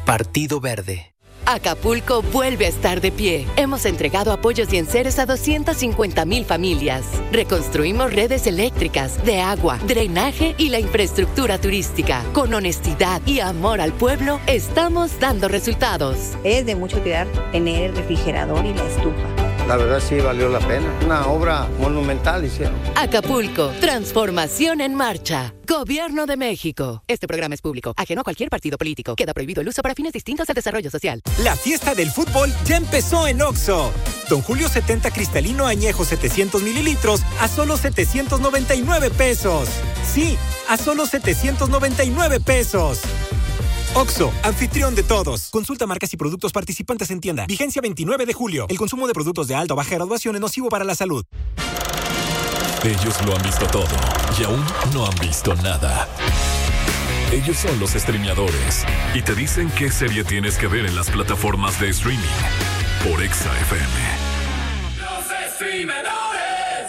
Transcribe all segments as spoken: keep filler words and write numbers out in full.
Partido Verde. Acapulco vuelve a estar de pie. Hemos entregado apoyos y enseres a doscientas cincuenta mil familias. Reconstruimos redes eléctricas, de agua, drenaje y la infraestructura turística. Con honestidad y amor al pueblo, estamos dando resultados. Es de mucho cuidar tener el refrigerador y la estufa. La verdad sí valió la pena. Una obra monumental hicieron. Acapulco, transformación en marcha. Gobierno de México. Este programa es público, ajeno a cualquier partido político. Queda prohibido el uso para fines distintos al desarrollo social. La fiesta del fútbol ya empezó en Oxxo. Don Julio setenta cristalino añejo setecientos mililitros a solo setecientos noventa y nueve pesos. Sí, a solo setecientos noventa y nueve pesos. Oxxo, anfitrión de todos. Consulta marcas y productos participantes en tienda. Vigencia veintinueve de julio. El consumo de productos de alta o baja graduación es nocivo para la salud. Ellos lo han visto todo y aún no han visto nada. Ellos son los streameadores y te dicen qué serie tienes que ver en las plataformas de streaming por Exa F M. Los streameadores.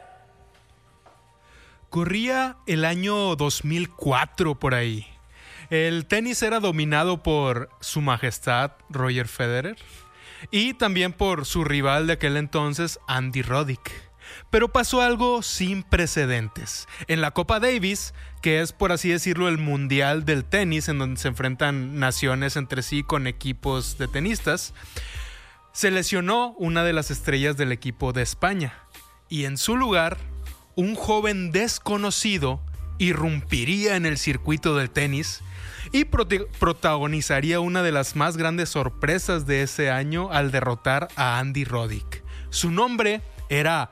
Corría el año dos mil cuatro por ahí. El tenis era dominado por Su Majestad Roger Federer y también por su rival de aquel entonces, Andy Roddick. Pero pasó algo sin precedentes. En la Copa Davis, que es por así decirlo el mundial del tenis, en donde se enfrentan naciones entre sí con equipos de tenistas, se lesionó una de las estrellas del equipo de España. Y en su lugar, un joven desconocido irrumpiría en el circuito del tenis y prote- protagonizaría una de las más grandes sorpresas de ese año al derrotar a Andy Roddick. Su nombre era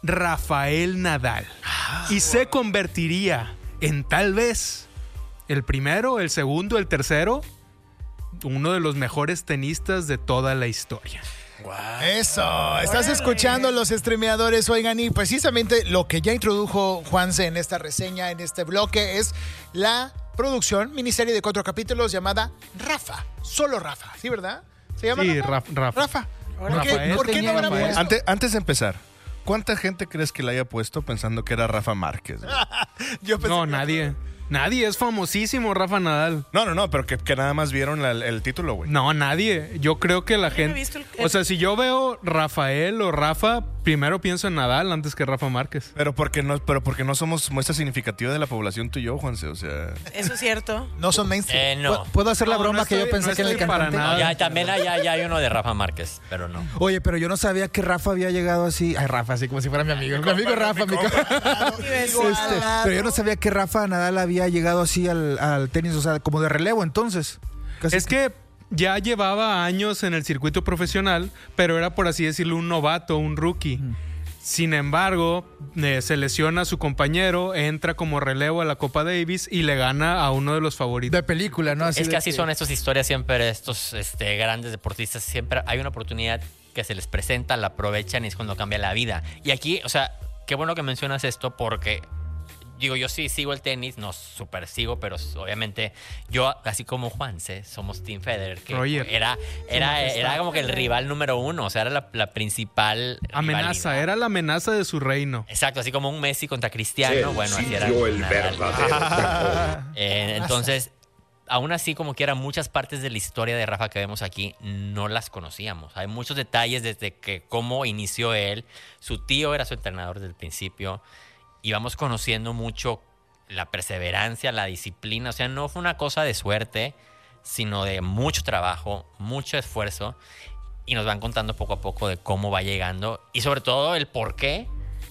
Rafael Nadal y se convertiría en tal vez el primero, el segundo, el tercero, uno de los mejores tenistas de toda la historia. Wow. Eso, estás escuchando los streameadores, oigan, y precisamente lo que ya introdujo Juanse en esta reseña, en este bloque, es la producción, miniserie de cuatro capítulos llamada Rafa, solo Rafa, ¿sí, verdad? ¿Se llama Sí, Rafa? Rafa. Rafa. ¿Por Rafael qué, ¿por qué no habrá Rafael. puesto? Antes, antes de empezar, ¿cuánta gente crees que la haya puesto pensando que era Rafa Márquez? Yo pensé No, que- nadie. Nadie, es famosísimo Rafa Nadal. No, no, no, pero que, que nada más vieron la- el título, güey. No, nadie. Yo creo que la Yo no he gente... visto el- el- O sea, si yo veo Rafael o Rafa, primero pienso en Nadal antes que Rafa Márquez. Pero porque no, pero porque no somos muestra significativa de la población tú y yo, Juanse, o sea... Eso es cierto. No son mainstream. Eh, no. ¿Puedo hacer la No, broma no que yo estoy- pensé no que era el estoy para cantante? nada. Ya, también hay, ya, ya hay uno de Rafa Márquez, pero no. Oye, pero yo no sabía que Rafa había llegado así. Ay, Rafa, así como si fuera mi amigo. Mi amigo Rafa, mi compa. Este, pero yo no sabía que Rafa Nadal había llegado así al, al tenis, o sea, como de relevo entonces. Casi Es que ya llevaba años en el circuito profesional, pero era, por así decirlo, un novato, un rookie. Mm. Sin embargo, eh, se lesiona a su compañero, entra como relevo a la Copa Davis y le gana a uno de los favoritos. de película, ¿no? Así Es de que así son estas historias siempre, estos este, grandes deportistas, siempre hay una oportunidad que se les presenta, la aprovechan y es cuando cambia la vida. Y aquí, o sea, qué bueno que mencionas esto porque, digo, yo sí sigo el tenis, no súper sigo, pero obviamente yo, así como Juanse, somos Team Federer, que Roger. era, era, era como que el rival número uno, o sea, era la, la principal Amenaza, rivalidad. era la amenaza de su reino. Exacto, así como un Messi contra Cristiano, bueno, así era. Yo el Nadal. verdadero. Eh, entonces, aún así, como quiera, muchas partes de la historia de Rafa que vemos aquí no las conocíamos. Hay muchos detalles desde que cómo inició él. Su tío era su entrenador desde el principio. Y vamos conociendo mucho la perseverancia, la disciplina. O sea, no fue una cosa de suerte, sino de mucho trabajo, mucho esfuerzo. Y nos van contando poco a poco de cómo va llegando. Y sobre todo el porqué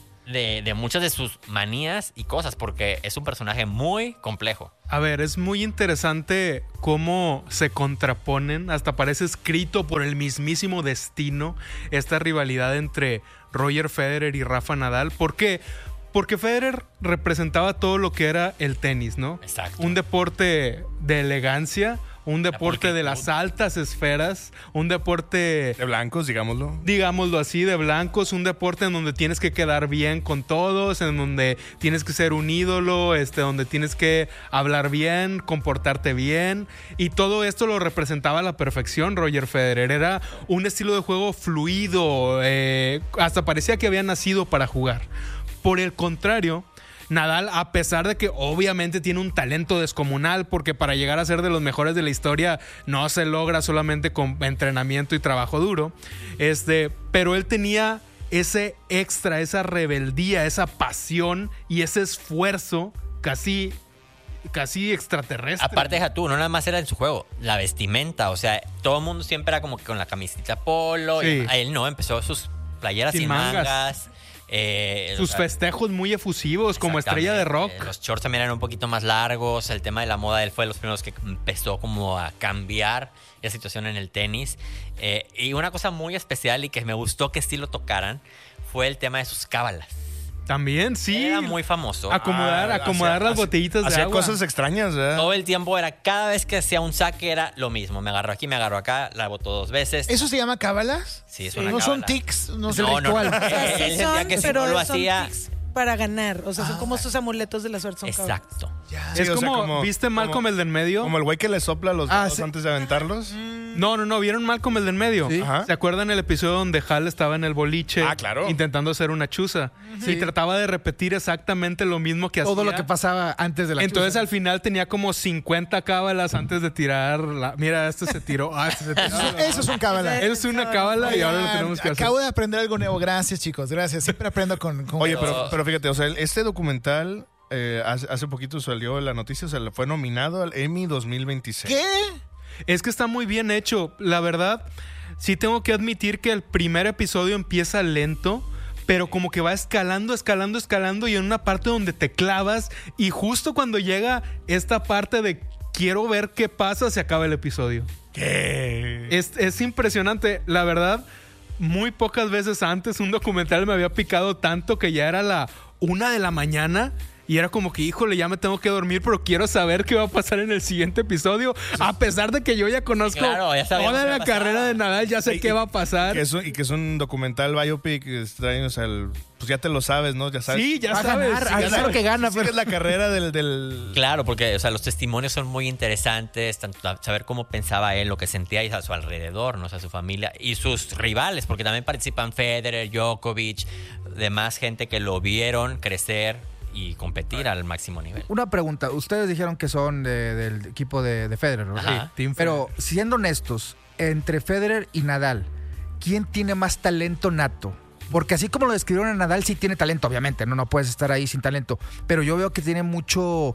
de, de muchas de sus manías y cosas. Porque es un personaje muy complejo. A ver, es muy interesante cómo se contraponen, hasta parece escrito por el mismísimo destino, esta rivalidad entre Roger Federer y Rafa Nadal. ¿Por qué? Porque Federer representaba todo lo que era el tenis, ¿no? Exacto. Un deporte de elegancia, un deporte de las altas esferas, un deporte... De blancos, digámoslo. digámoslo así, de blancos, un deporte en donde tienes que quedar bien con todos, en donde tienes que ser un ídolo, este, donde tienes que hablar bien, comportarte bien, y todo esto lo representaba a la perfección Roger Federer. Era un estilo de juego fluido, eh, hasta parecía que había nacido para jugar. Por el contrario, Nadal, a pesar de que obviamente tiene un talento descomunal, porque para llegar a ser de los mejores de la historia no se logra solamente con entrenamiento y trabajo duro, este, pero él tenía ese extra, esa rebeldía, esa pasión y ese esfuerzo casi... casi extraterrestre. Aparte, deja tú, no nada más era en su juego, la vestimenta, o sea, todo el mundo siempre era como que con la camisita polo, Sí. y él no, empezó sus playeras sin, Sin mangas, mangas. eh, Sus o sea, festejos muy efusivos, como estrella de rock. exactamente, los shorts también eran un poquito más largos, el tema de la moda, él fue de los primeros que empezó como a cambiar la situación en el tenis, eh, y una cosa muy especial y que me gustó que sí lo tocaran, fue el tema de sus cábalas. También, sí. Era muy famoso. Acomodar, Ah, acomodar hacía- las botellitas de hacía agua. cosas extrañas, ¿verdad? Todo el tiempo era, cada vez que hacía un saque era lo mismo. Me agarro aquí, me agarro acá, la boto dos veces. ¿Eso se llama cábalas? Sí, es Sí. una No son cábala. tics, no es No, el no, no. ritual. O sea, sí Él sentía son, que si pero no lo son hacía- tics para ganar. O sea, son como sus amuletos de la suerte. Son Exacto. Es Sí, o sea, como, como- ¿viste Malcolm como- el del medio? Como el güey que le sopla los Ah, dedos sí. antes de aventarlos. No, no, no, ¿vieron Malcolm el del medio? Sí. Ajá. ¿Se acuerdan el episodio donde Hal estaba en el boliche Ah, claro. intentando hacer una chuza? Sí. Y trataba de repetir exactamente lo mismo que hacía. Todo lo que pasaba antes de la Entonces chuza. al final tenía como cincuenta cábalas antes de tirar. La... Mira, este se tiró. Ah, este se tiró. Eso es un cábala. Eso es una cábala y ahora lo Oigan, tenemos que hacer. acabo de aprender algo nuevo. Gracias, chicos. Gracias. Siempre aprendo con... con- Oye, pero, pero fíjate, o sea, este documental eh, hace, hace poquito salió la noticia, o sea, fue nominado al Emmy dos mil veintiséis. ¿Qué? Es que está muy bien hecho. La verdad, sí tengo que admitir que el primer episodio empieza lento, pero como que va escalando, escalando, escalando y en una parte donde te clavas y justo cuando llega esta parte de quiero ver qué pasa, se acaba el episodio. ¿Qué? Es, es impresionante. La verdad, muy pocas veces antes un documental me había picado tanto que ya era la una de la mañana. Y era como que, híjole, ya me tengo que dormir, pero quiero saber qué va a pasar en el siguiente episodio. A pesar de que yo ya conozco Claro, ya sabíamos toda qué la pasaba. carrera de Nadal, ya sé Y- qué va a pasar. Que es un- y que es un documental biopic extraño, o sea, el- pues ya te lo sabes, ¿no? Ya sabes. Sí, ya Va a sabes. ganar, sí, a ya claro sabes. que gana, Sí, pero es la carrera del... del... Claro, porque o sea, los testimonios son muy interesantes, tanto a- saber cómo pensaba él, lo que sentía y a su alrededor, ¿no? O sea, su familia y sus rivales, porque también participan Federer, Djokovic, demás gente que lo vieron crecer y competir al máximo nivel. Una pregunta. Ustedes dijeron que son de- del equipo de, de Federer, ¿verdad? Ajá. Sí, Team Pero siendo honestos, entre Federer y Nadal, ¿quién tiene más talento nato? Porque así como lo describieron a Nadal, sí tiene talento, obviamente, no, no puedes estar ahí sin talento. Pero yo veo que tiene mucho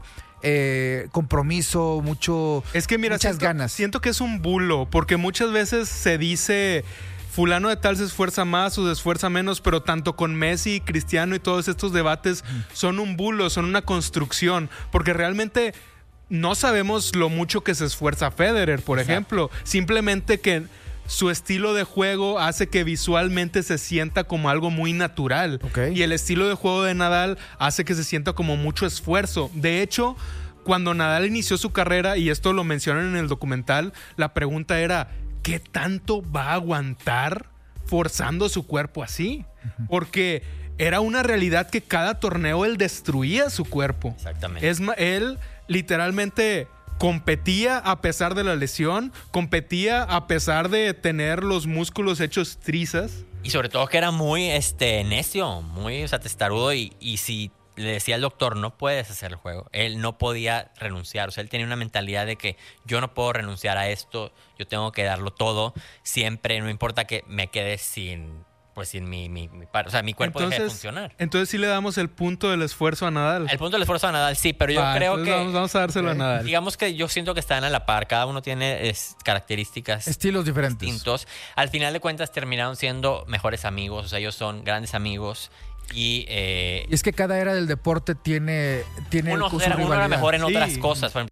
eh, compromiso, mucho, Es que mira, muchas siento, ganas. siento que es un bulo, porque muchas veces se dice fulano de tal se esfuerza más o se esfuerza menos, pero tanto con Messi, Cristiano y todos estos debates son un bulo, son una construcción, porque realmente no sabemos lo mucho que se esfuerza Federer, por Exacto. ejemplo. Simplemente que su estilo de juego hace que visualmente se sienta como algo muy natural. Ok. Y el estilo de juego de Nadal hace que se sienta como mucho esfuerzo. De hecho, cuando Nadal inició su carrera, y esto lo mencionan en el documental, la pregunta era, ¿qué tanto va a aguantar forzando su cuerpo así? Porque era una realidad que cada torneo él destruía su cuerpo. Exactamente. Es ma- él literalmente competía a pesar de la lesión, competía a pesar de tener los músculos hechos trizas. Y sobre todo que era muy este, necio, muy o sea, testarudo y, y si le decía al doctor, no puedes hacer el juego, él no podía renunciar, o sea, él tenía una mentalidad de que yo no puedo renunciar a esto, yo tengo que darlo todo, siempre, no importa que me quede sin, pues sin mi, mi, mi par- o sea, mi cuerpo deje de funcionar. Entonces sí le damos el punto del esfuerzo a Nadal. El punto del esfuerzo a Nadal sí, pero yo Va, creo entonces que... Vamos, vamos a dárselo a Nadal. Digamos que yo siento que están a la par, cada uno tiene es, características Estilos diferentes. distintos. Al final de cuentas terminaron siendo mejores amigos, o sea, ellos son grandes amigos y... eh, Y es que cada era del deporte tiene, tiene uno, su era, uno era rivalidad. mejor en otras Sí. cosas, por ejemplo,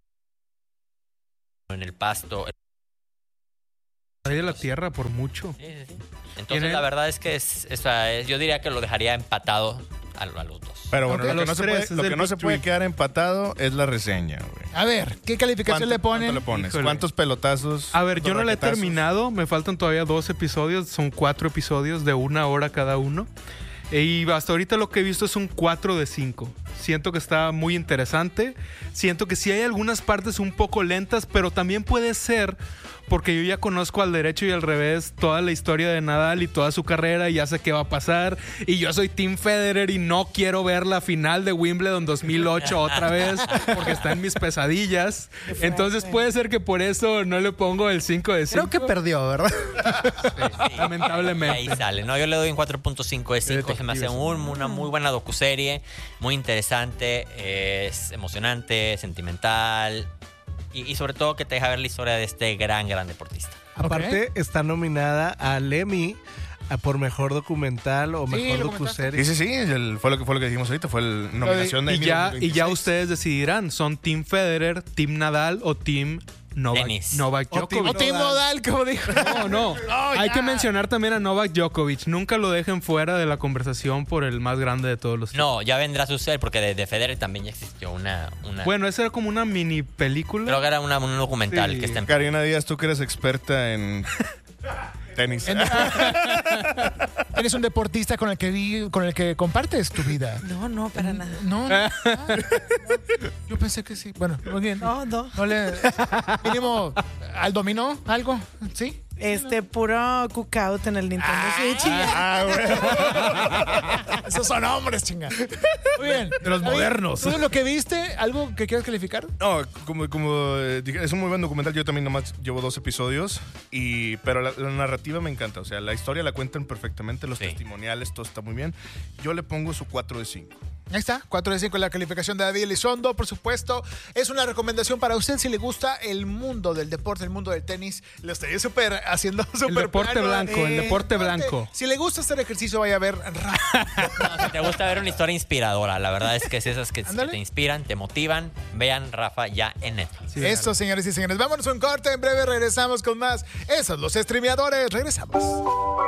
en el pasto. Rey de la tierra por mucho. Sí, sí, sí. Entonces Tiene- la verdad es que es, es- es- yo diría que lo dejaría empatado a, a los dos. Pero bueno, Ok. lo que, no Los se, tres, puede, es lo que el no se Big puede Three. quedar empatado es la reseña, güey. A ver, ¿qué calificación le ponen? ¿Cuánto le pones? Híjole. ¿Cuántos pelotazos? A ver, yo no la he raquetazos? terminado, me faltan todavía dos episodios, son cuatro episodios de una hora cada uno. Y hasta ahorita lo que he visto es un cuatro de cinco. Siento que está muy interesante. Siento que sí hay algunas partes un poco lentas, pero también puede ser porque yo ya conozco al derecho y al revés toda la historia de Nadal y toda su carrera y ya sé qué va a pasar. Y yo soy Team Federer y no quiero ver la final de Wimbledon dos mil ocho otra vez porque está en mis pesadillas. Entonces puede ser que por eso no le pongo el cinco de cinco. Creo que perdió, ¿verdad? Sí, lamentablemente. Ahí sale. No, yo le doy un cuatro punto cinco de cinco. Se me hace un, una muy buena docuserie, muy interesante, es emocionante, sentimental. Y, y sobre todo que te deja ver la historia de este gran, gran deportista. Aparte, okay. está nominada al Emmy por mejor documental o mejor sí, docuserie. Sí, sí, sí. El, fue, lo que, fue lo que dijimos ahorita. Fue la nominación de y ya Y ya ustedes decidirán. ¿Son Team Federer, Team Nadal o Team Novak, Novak Djokovic? O Team Modal, como dijo. No, no. no Hay que mencionar también a Novak Djokovic. Nunca lo dejen fuera de la conversación por el más grande de todos los tiempos. No, ya vendrá a suceder porque de, de Federer también ya existió una, una... Bueno, esa era como una mini película. Creo que era una, un documental sí. que está en... Karina Díaz, tú que eres experta en... tenis. Eres un deportista con el que vi, con el que compartes tu vida. No, no, para nada. No, no. Yo pensé que sí. Bueno, muy bien. No, no. No le mínimo al dominó algo, ¿sí? Este, puro cookout en el Nintendo ah, Switch. Ah, bueno. Esos son hombres, chinga. Muy bien. De los modernos. ¿Tú lo que viste? ¿Algo que quieras calificar? No, como, como dije, es un muy buen documental. Yo también nomás llevo dos episodios. Y, pero la, la narrativa me encanta. O sea, la historia la cuentan perfectamente. Los sí. testimoniales, todo está muy bien. Yo le pongo su cuatro de cinco. Ahí está, cuatro de cinco en la calificación de David Elizondo, por supuesto. Es una recomendación para usted si le gusta el mundo del deporte, el mundo del tenis. Lo estaría súper haciendo súper El deporte plano, blanco, eh, el deporte blanco. Si le gusta hacer ejercicio, vaya a ver. No, si te gusta ver una historia inspiradora, la verdad es que es esas que, que te inspiran, te motivan. Vean Rafa ya en Netflix. Sí, Esto, señores y señores. Vámonos a un corte, en breve regresamos con más. Esos, los streameadores. Regresamos.